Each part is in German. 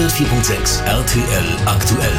104.6 RTL aktuell.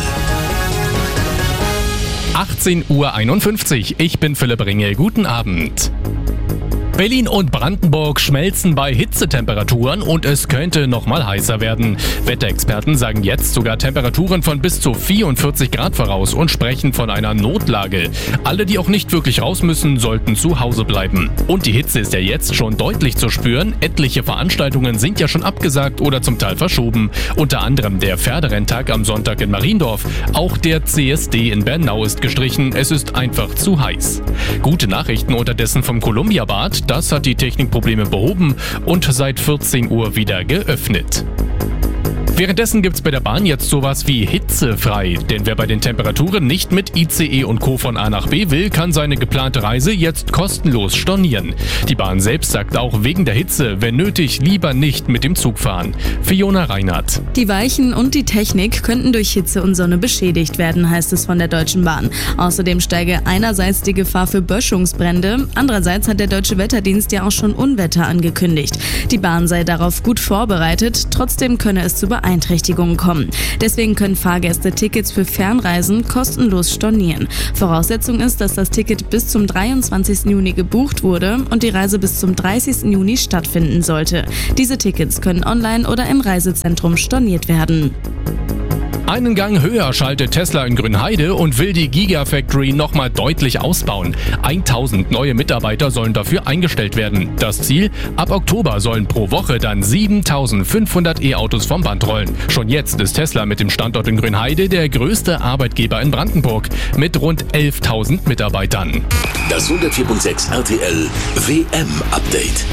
18:51 Uhr. Ich bin Philipp Ringel. Guten Abend. Berlin und Brandenburg schmelzen bei Hitzetemperaturen und es könnte noch mal heißer werden. Wetterexperten sagen jetzt sogar Temperaturen von bis zu 44 Grad voraus und sprechen von einer Notlage. Alle, die auch nicht wirklich raus müssen, sollten zu Hause bleiben. Und die Hitze ist ja jetzt schon deutlich zu spüren. Etliche Veranstaltungen sind ja schon abgesagt oder zum Teil verschoben. Unter anderem der Pferderenntag am Sonntag in Mariendorf. Auch der CSD in Bernau ist gestrichen. Es ist einfach zu heiß. Gute Nachrichten unterdessen vom Columbia-Bad. Das hat die Technikprobleme behoben und seit 14 Uhr wieder geöffnet. Währenddessen gibt's bei der Bahn jetzt sowas wie hitzefrei, denn wer bei den Temperaturen nicht mit ICE und Co. von A nach B will, kann seine geplante Reise jetzt kostenlos stornieren. Die Bahn selbst sagt auch wegen der Hitze, wenn nötig, lieber nicht mit dem Zug fahren. Fiona Reinhardt. Die Weichen und die Technik könnten durch Hitze und Sonne beschädigt werden, heißt es von der Deutschen Bahn. Außerdem steige einerseits die Gefahr für Böschungsbrände, andererseits hat der Deutsche Wetterdienst ja auch schon Unwetter angekündigt. Die Bahn sei darauf gut vorbereitet, trotzdem könne es zu Beeinträchtigungen kommen. Deswegen können Fahrgäste Tickets für Fernreisen kostenlos stornieren. Voraussetzung ist, dass das Ticket bis zum 23. Juni gebucht wurde und die Reise bis zum 30. Juni stattfinden sollte. Diese Tickets können online oder im Reisezentrum storniert werden. Einen Gang höher schaltet Tesla in Grünheide und will die Gigafactory nochmal deutlich ausbauen. 1000 neue Mitarbeiter sollen dafür eingestellt werden. Das Ziel? Ab Oktober sollen pro Woche dann 7500 E-Autos vom Band rollen. Schon jetzt ist Tesla mit dem Standort in Grünheide der größte Arbeitgeber in Brandenburg mit rund 11.000 Mitarbeitern. Das 104.6 RTL WM-Update.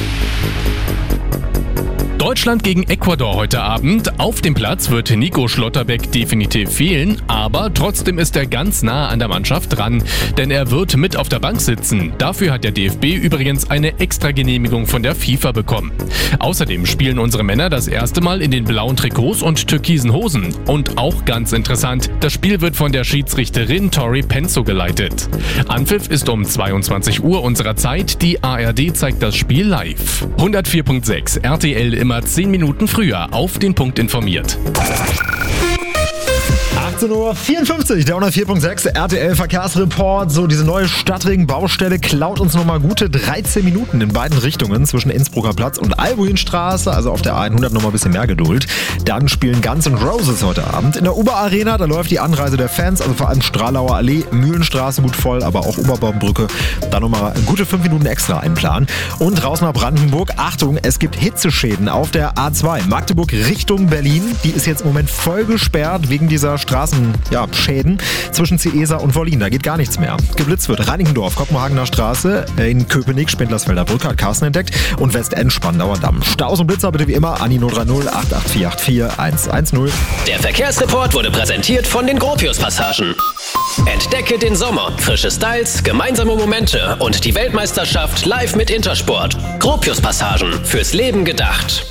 Deutschland gegen Ecuador heute Abend. Auf dem Platz wird Nico Schlotterbeck definitiv fehlen, aber trotzdem ist er ganz nah an der Mannschaft dran, denn er wird mit auf der Bank sitzen. Dafür hat der DFB übrigens eine Extragenehmigung von der FIFA bekommen. Außerdem spielen unsere Männer das erste Mal in den blauen Trikots und türkisen Hosen. Und auch ganz interessant, das Spiel wird von der Schiedsrichterin Tori Penzo geleitet. Anpfiff ist um 22 Uhr unserer Zeit. Die ARD zeigt das Spiel live. 104.6 RTL immer 10 Minuten früher auf den Punkt informiert. 18:54 Uhr, der 104.6 RTL Verkehrsreport. So, diese neue Stadtring-Baustelle klaut uns nochmal gute 13 Minuten in beiden Richtungen zwischen Innsbrucker Platz und Albuinstraße, also auf der A100 nochmal ein bisschen mehr Geduld. Dann spielen Guns N' Roses heute Abend. In der Uber-Arena, da läuft die Anreise der Fans, also vor allem Stralauer Allee, Mühlenstraße gut voll, aber auch Oberbaumbrücke. Da nochmal gute 5 Minuten extra einplanen. Und raus nach Brandenburg, Achtung, es gibt Hitzeschäden auf der A2. Magdeburg Richtung Berlin, die ist jetzt im Moment voll gesperrt wegen dieser Straßenschäden zwischen Ciesa und Wollin. Da geht gar nichts mehr. Geblitzt wird Reinickendorf, Kopenhagener Straße, in Köpenick, Spindlersfelder Brücke, hat Carsten entdeckt, und Westend, Spandauer Damm. Staus und Blitzer bitte wie immer an die 030 88484 110. Der Verkehrsreport wurde präsentiert von den Gropius-Passagen. Entdecke den Sommer, frische Styles, gemeinsame Momente und die Weltmeisterschaft live mit Intersport. Gropius-Passagen, fürs Leben gedacht.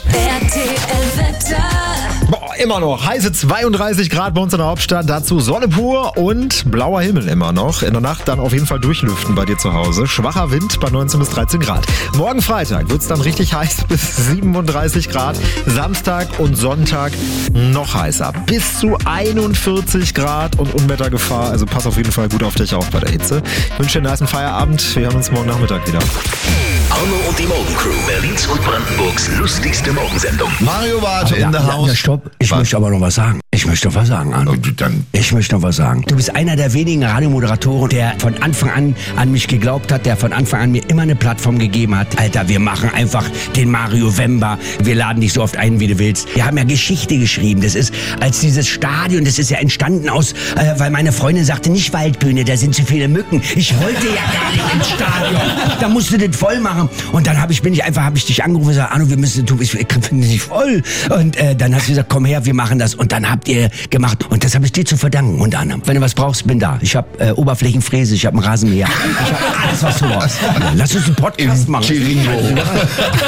Boah, immer noch heiße 32 Grad bei uns in der Hauptstadt, dazu Sonne pur und blauer Himmel immer noch. In der Nacht dann auf jeden Fall durchlüften bei dir zu Hause. Schwacher Wind bei 19 bis 13 Grad. Morgen Freitag wird es dann richtig heiß bis 37 Grad. Samstag und Sonntag noch heißer. Bis zu 41 Grad und Unwettergefahr. Also pass auf jeden Fall gut auf dich auf bei der Hitze. Ich wünsche dir einen nice Feierabend. Wir hören uns morgen Nachmittag wieder. Arno und die Morgencrew, Berlins und Brandenburgs lustigste Morgensendung. Mario Barth in der Haus. Ja, stopp. Ich möchte aber noch was sagen. Arno. Ich möchte noch was sagen. Du bist einer der wenigen Radiomoderatoren, der von Anfang an mich geglaubt hat, der von Anfang an mir immer eine Plattform gegeben hat. Alter, wir machen einfach den Mario Wember. Wir laden dich so oft ein, wie du willst. Wir haben ja Geschichte geschrieben. Das ist als dieses Stadion, das ist ja entstanden aus, weil meine Freundin sagte, nicht Waldbühne, da sind zu viele Mücken. Ich wollte ja gar nicht ins Stadion. Da musst du das voll machen. Und dann habe ich dich angerufen und gesagt, Arno, ich finde dich voll. Und dann hast du gesagt, komm her, wir machen das. Und dann habt ihr gemacht. Und das habe ich dir zu verdanken, unter anderem. Wenn du was brauchst, bin da. Ich habe Oberflächenfräse, ich habe einen Rasenmäher. Ich habe alles, was du brauchst. Lass uns einen Podcast machen.